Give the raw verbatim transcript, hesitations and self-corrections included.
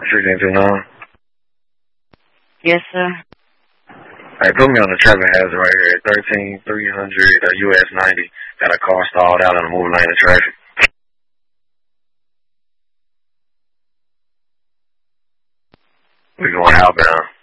sixteen two nine. Yes, sir. Hey, put me on the traffic hazard right here at thirteen three hundred uh, U S ninety. Got a car stalled out in the moving lane of traffic. We're going outbound.